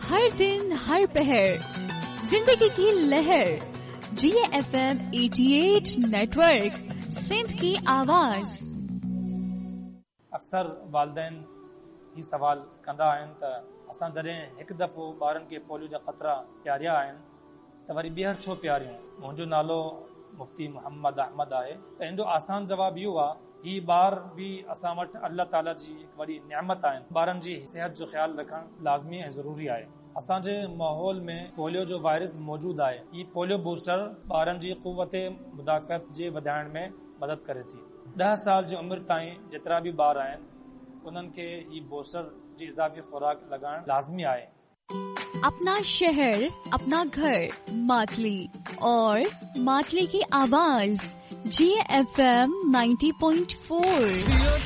हर दिन हर पहर जिंदगी की लहर GFM 88 नेटवर्क सिंध की आवाज। अक्सर वालिदैन ही सवाल कंदा आहिनि त असां जॾहिं हिकु दफ़ो ॿारनि खे पोलियो जा ख़तरा पियारिया आहिनि त वरी ॿीहर छो पियारियूं। मुंहिंजो नालो मुफ्ती मोहम्मद अहमद आहे। त इन जो आसान जवाबु इहो आहे, ही ॿार बि असां वटि अल्लाह ताला जी हिकु वॾी नियामत आहिनि। ॿारनि जी सिहत जो ख़्यालु रखणु लाज़मी ऐं ज़रूरी आहे। असांजे माहौल में पोलियो जो वायरस मौजूदु आहे। ही पोलियो बूस्टर ॿारनि जी क़ुव्वत मुदाफ़िअत जे वधाइण में मदद करे थी। 10 साल जी उमिरि ताईं जेतिरा बि ॿार आहिनि उन्हनि खे ही बूस्टर जी इज़ाफ़ी खुराक लॻाइण लाज़मी आहे। अपना शहर, अपना घर, मातली और मातली की आवाज GFM 90.4।